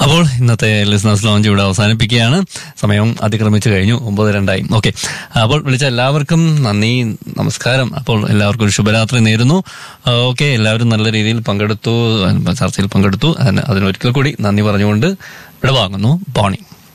അപ്പോൾ ഇന്നത്തെ listeners launch ഇവിടെ അവസാനിപ്പിക്കുകയാണ്. സമയം അതിക്രമിച്ചു കഴിഞ്ഞു, 9:02. ഓക്കെ, അപ്പോൾ വിളിച്ച എല്ലാവർക്കും നന്ദി, നമസ്കാരം. അപ്പോൾ എല്ലാവർക്കും ഒരു ശുഭരാത്രി നേരുന്നു. ഓക്കെ, എല്ലാവരും നല്ല രീതിയിൽ പങ്കെടുത്തു, ചർച്ചയിൽ പങ്കെടുത്തു. അതിനൊരിക്കൽ കൂടി നന്ദി പറഞ്ഞുകൊണ്ട് ഇവിടെ വാങ്ങുന്നു. ബോണി.